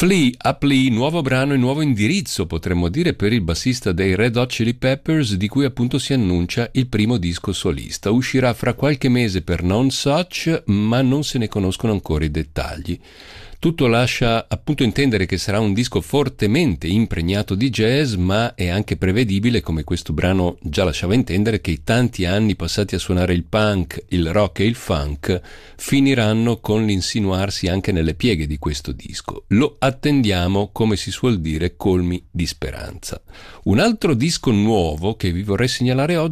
Flea, nuovo brano e nuovo indirizzo, potremmo dire, per il bassista dei Red Hot Chili Peppers, di cui appunto si annuncia il primo disco solista. Uscirà fra qualche mese per Nonesuch, ma non se ne conoscono ancora i dettagli. Tutto lascia appunto intendere che sarà un disco fortemente impregnato di jazz, ma è anche prevedibile, come questo brano già lasciava intendere, che i tanti anni passati a suonare il punk, il rock e il funk finiranno con l'insinuarsi anche nelle pieghe di questo disco. Lo attendiamo, come si suol dire, colmi di speranza. Un altro disco nuovo che vi vorrei segnalare oggi